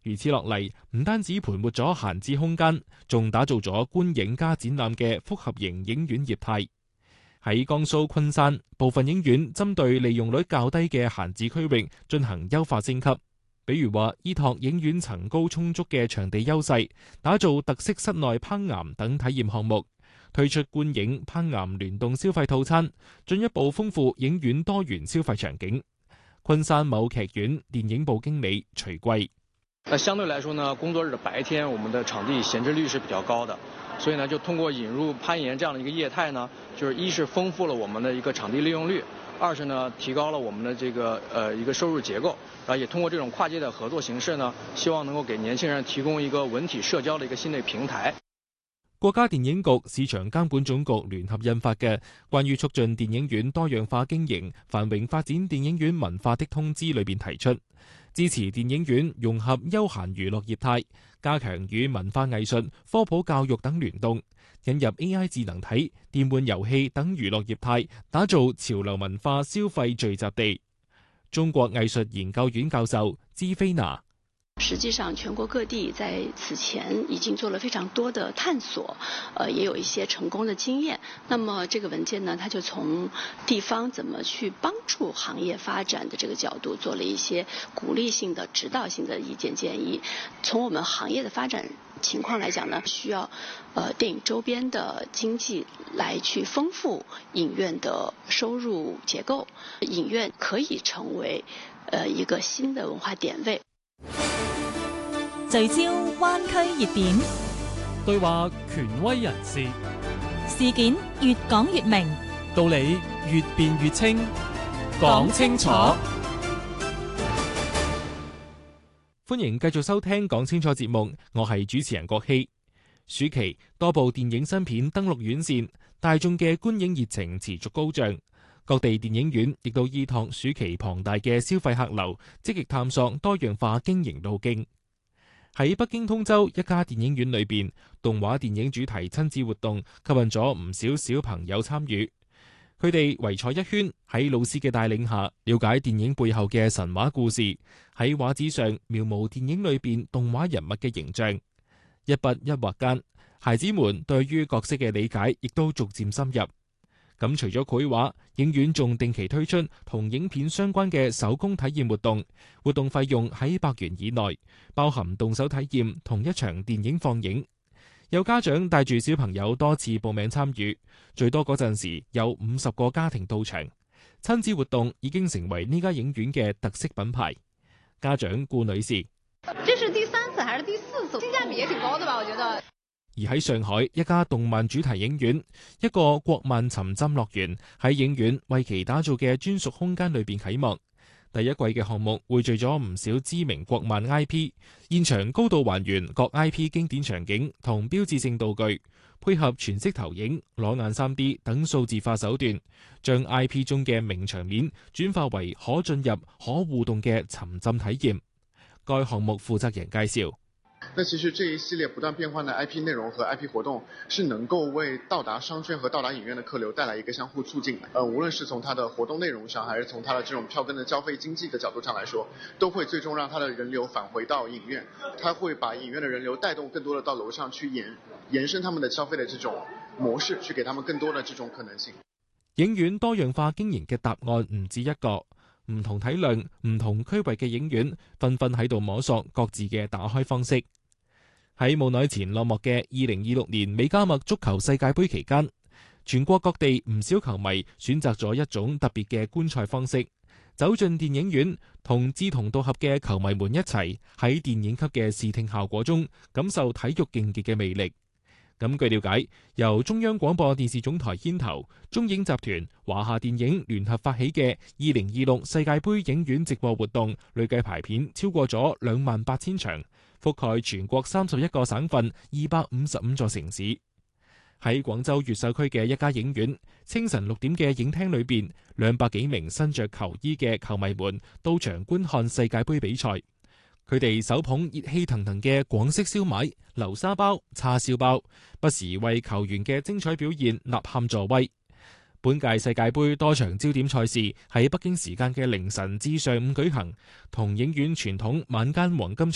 如此落嚟，唔單止盤活咗閒置空間，仲打造咗觀影加展覽嘅複合型影院業態。喺江蘇昆山，部分影院針對利用率較低嘅閒置區域進行優化升級，比如話依託影院層高充足嘅場地優勢，打造特色室內烹岩等體驗項目，推出觀影烹岩聯動消費套餐，進一步豐富影院多元消費場景。昆山某劇院電影部經理徐貴： 相對來說呢，工作日的白天，我們的場地閒置率是比較高的，所以呢，就通過引入攀岩這樣的一個業態呢，就是一是豐富了我們的一個場地利用率，二是呢提高了我們的這個一個收入結構，也通過這種跨界的合作形式呢，希望能夠給年輕人提供一個文體社交的一個新的平台。 國家電影局市場監管總局聯合印發嘅關於促進電影院多樣化經營、繁榮發展電影院文化的通知裏邊提出，支持電影院融合休閒娛樂業態，加強與文化藝術、科普教育等聯動，引入 AI 智能體、電玩遊戲等娛樂業態，打造潮流文化消費聚集地。中國藝術研究院教授芝菲娜： 實際上，全國各地在此前已經做了非常多的探索，也有一些成功的經驗。那麼這個文件呢，它就從地方怎麼去幫助行業發展的這個角度，做了一些鼓勵性的、指導性的意見建議。從我們行業的發展情況來講呢，需要電影周邊的經濟來去豐富影院的收入結構，影院可以成為一個新的文化點位。 聚焦灣區熱點， 對話權威人士， 事件越講越明， 道理越辯越清，講清楚。 歡迎繼續收聽講清楚節目，我係主持人郭希。暑期多部電影新片登陸院線，大眾嘅觀影熱情持續高漲，各地電影院亦都依託暑期龐大嘅消費客流，積極探索多樣化經營路徑。喺北京通州一家電影院裏邊，動畫電影主題親子活動吸引咗唔少小朋友參與。佢哋圍坐一圈，喺老師嘅帶領下，了解電影背後嘅神話故事，喺畫紙上描摹電影裏邊動畫人物嘅形象。一筆一畫間，孩子們對於角色嘅理解亦都逐漸深入。咁除咗繪畫，影院仲定期推出同影片相關嘅手工體驗活動，活動費用喺100元以內，包含動手體驗同一場電影放映。有家長帶住小朋友多次報名參與，最多嗰陣時有50個家庭到場。親子活動已經成為呢家影院嘅特色品牌。家長顧女士： 這是第3次還是第4次？性價比也挺高的吧？我覺得。 而喺上海一家動漫主題影院，一個國漫沉浸樂園喺影院為其打造嘅專屬空間裏邊啟幕。第一季嘅項目匯聚咗唔少知名國漫 IP， 現場高度還原各 IP 經典場景同標誌性道具，配合全息投影、裸眼 3D 等數字化手段，將 IP 中嘅名場面轉化為可進入、可互動嘅沉浸體驗。該項目負責人介紹： 那其實這一系列不斷變換的 IP 內容和 IP 活動是能夠為到達商圈和到達影院的客流帶來一個相互促進的。無論是從它的活動內容上，還是從它的這種票根的交費經濟的角度上來說，都會最終讓它的人流返回到影院。它會把影院的人流帶動更多的到樓上去延伸他們的消費的這種模式，去給他們更多的這種可能性。 影院多樣化經營嘅答案唔止一個，唔同體量、唔同區域嘅影院紛紛喺度摸索各自嘅打開方式。喺冇耐前落幕嘅2026年美加墨足球世界盃期間，全國各地唔少球迷選擇咗一種特別嘅觀賽方式，走進電影院，同志同道合嘅球迷們一齊喺電影級嘅視聽效果中，感受體育競技嘅魅力。咁據了解，由中央廣播電視總台牽頭，中影集團、華夏電影聯合發起嘅2026世界盃影院直播活動，累計排片超過咗28,000場，覆蓋全國31個省份、255座城市。喺廣州越秀區嘅一家影院，清晨6點嘅影廳裏邊，200幾名身着球衣嘅球迷們到場觀看世界盃比賽。佢哋手捧熱氣騰騰嘅廣式燒賣、流沙包、叉燒包，不時為球員嘅精彩表現吶喊助威。本屆世界盃多場焦點賽事喺北京時間嘅凌晨至上午舉行，同影院傳統晚間黃金